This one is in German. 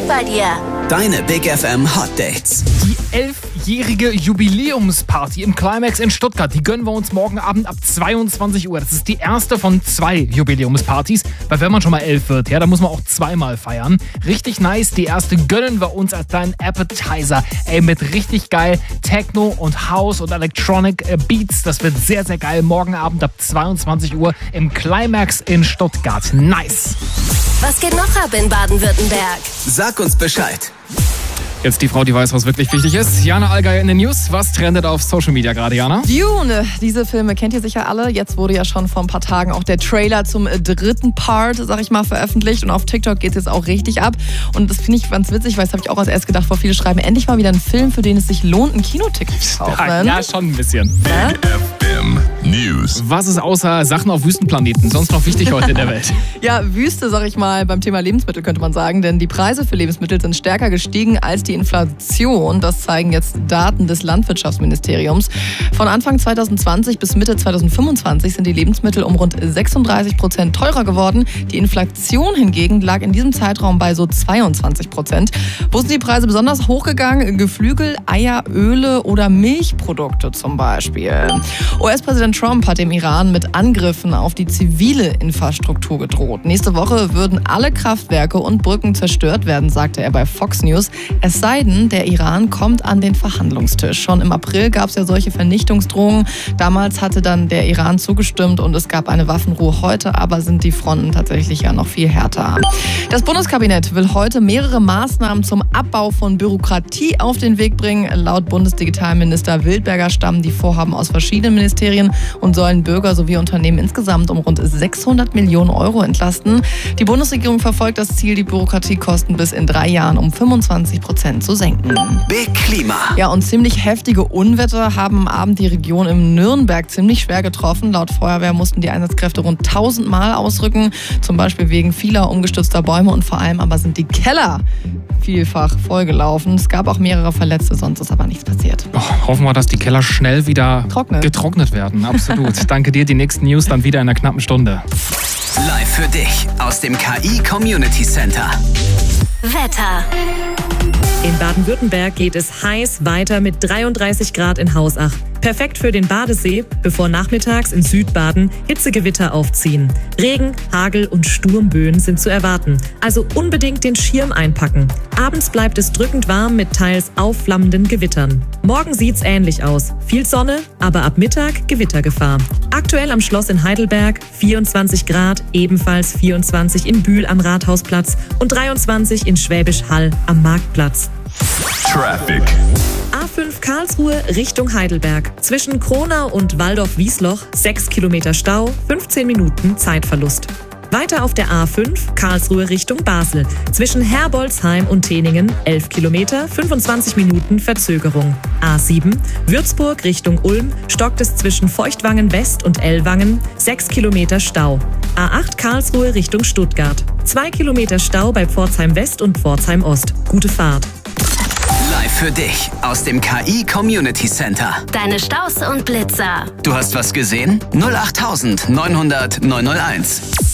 bei dir. Deine Big FM Hot Dates. Die 11-jährige Jubiläumsparty im Climax in Stuttgart, die gönnen wir uns morgen Abend ab 22 Uhr. Das ist die erste von 2 Jubiläumspartys, weil wenn man schon mal 11 wird, ja, dann muss man auch zweimal feiern. Richtig nice, die erste gönnen wir uns als kleinen Appetizer. Ey, mit richtig geil Techno und House und Electronic Beats. Das wird sehr, sehr geil. Morgen Abend ab 22 Uhr im Climax in Stuttgart. Nice. Was geht noch ab in Baden-Württemberg? Sag uns Bescheid. Jetzt die Frau, die weiß, was wirklich wichtig ist. Jana Allgeier in den News. Was trendet auf Social Media gerade, Jana? Dune, diese Filme kennt ihr sicher alle. Jetzt wurde ja schon vor ein paar Tagen auch der Trailer zum 3. Part, sag ich mal, veröffentlicht. Und auf TikTok geht es jetzt auch richtig ab. Und das finde ich ganz witzig, weil das habe ich auch als erst gedacht, viele schreiben endlich mal wieder einen Film, für den es sich lohnt, ein Kinoticket zu kaufen. Ja, schon ein bisschen. Ja? FM News. Was ist außer Sachen auf Wüstenplaneten sonst noch wichtig heute in der Welt? Ja, Wüste, sag ich mal, beim Thema Lebensmittel könnte man sagen. Denn die Preise für Lebensmittel sind stärker gestiegen als die Inflation. Das zeigen jetzt Daten des Landwirtschaftsministeriums. Von Anfang 2020 bis Mitte 2025 sind die Lebensmittel um rund 36% teurer geworden. Die Inflation hingegen lag in diesem Zeitraum bei so 22%. Wo sind die Preise besonders hochgegangen? Geflügel, Eier, Öle oder Milchprodukte zum Beispiel. US-Präsident Trump hat dem Iran mit Angriffen auf die zivile Infrastruktur gedroht. Nächste Woche würden alle Kraftwerke und Brücken zerstört werden, sagte er bei Fox News. Es sei denn, der Iran kommt an den Verhandlungstisch. Schon im April gab es ja solche Vernichtungsdrohungen. Damals hatte dann der Iran zugestimmt und es gab eine Waffenruhe. Heute aber sind die Fronten tatsächlich ja noch viel härter. Das Bundeskabinett will heute mehrere Maßnahmen zum Abbau von Bürokratie auf den Weg bringen. Laut Bundesdigitalminister Wildberger stammen die Vorhaben aus verschiedenen Ministerien und sollen Bürger sowie Unternehmen insgesamt um rund 600 Millionen Euro entlasten. Die Bundesregierung verfolgt das Ziel, die Bürokratiekosten bis in 3 Jahren um 25% zu senken. Big Klima. Ja, und ziemlich heftige Unwetter haben am Abend die Region im Nürnberg ziemlich schwer getroffen. Laut Feuerwehr mussten die Einsatzkräfte rund 1000 Mal ausrücken, zum Beispiel wegen vieler umgestürzter Bäume und vor allem aber sind die Keller vielfach vollgelaufen. Es gab auch mehrere Verletzte, sonst ist aber nichts passiert. Hoffen wir, dass die Keller schnell wieder getrocknet werden. Absolut. Danke dir. Die nächsten News dann wieder in einer knappen Stunde. Live für dich aus dem KI Community Center. Wetter. In Baden-Württemberg geht es heiß weiter mit 33 Grad in Hausach. Perfekt für den Badesee, bevor nachmittags in Südbaden Hitzegewitter aufziehen. Regen, Hagel und Sturmböen sind zu erwarten. Also unbedingt den Schirm einpacken. Abends bleibt es drückend warm mit teils aufflammenden Gewittern. Morgen sieht's ähnlich aus. Viel Sonne, aber ab Mittag Gewittergefahr. Aktuell am Schloss in Heidelberg 24 Grad, ebenfalls 24 in Bühl am Rathausplatz und 23 in Schwäbisch Hall am Marktplatz. Traffic. A5 Karlsruhe Richtung Heidelberg. Zwischen Kronau und Waldorf-Wiesloch 6 Kilometer Stau, 15 Minuten Zeitverlust. Weiter auf der A5 Karlsruhe Richtung Basel. Zwischen Herbolzheim und Teningen 11 Kilometer, 25 Minuten Verzögerung. A7 Würzburg Richtung Ulm stockt es zwischen Feuchtwangen West und Ellwangen 6 Kilometer Stau. A8 Karlsruhe Richtung Stuttgart. 2 Kilometer Stau bei Pforzheim West und Pforzheim Ost. Gute Fahrt. Live für dich aus dem KI Community Center. Deine Staus und Blitzer. Du hast was gesehen? 08900 901.